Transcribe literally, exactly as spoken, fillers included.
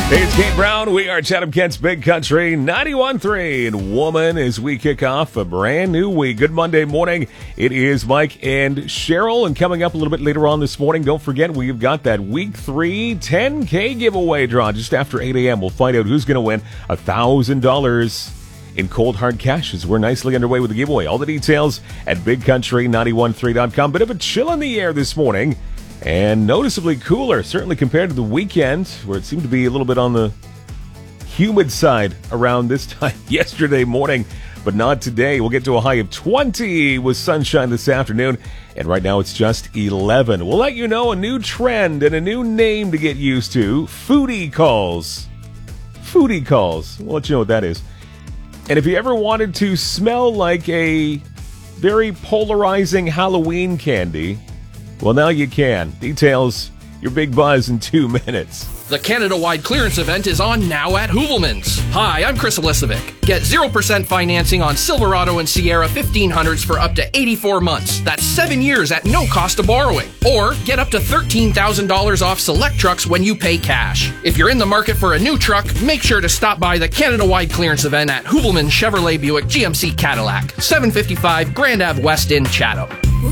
Hey, it's Kate Brown. We are Chatham Kent's Big Country ninety-one point three. And woman, as we kick off a brand new week. Good Monday morning. It is Mike and Cheryl. And coming up a little bit later on this morning, don't forget, we've got that week three ten K giveaway draw just after eight a.m. We'll find out who's going to win one thousand dollars in cold hard cash as we're nicely underway with the giveaway. All the details at big country ninety-one point three dot com. Bit of a chill in the air this morning. And noticeably cooler, certainly compared to the weekend, where it seemed to be a little bit on the humid side around this time yesterday morning, but not today. We'll get to a high of twenty with sunshine this afternoon, and right now it's just eleven. We'll let you know a new trend and a new name to get used to, foodie calls. Foodie calls. We'll let you know what that is. And if you ever wanted to smell like a very polarizing Halloween candy, well, now you can. Details, your big buzz in two minutes. The Canada-wide clearance event is on now at Hoovelmans. Hi, I'm Chris Elisovic. Get zero percent financing on Silverado and Sierra fifteen hundreds for up to eighty-four months. That's seven years at no cost of borrowing. Or get up to thirteen thousand dollars off select trucks when you pay cash. If you're in the market for a new truck, make sure to stop by the Canada-wide clearance event at Hoovelmans Chevrolet Buick G M C Cadillac, seven fifty-five Grand Ave West in Chatham.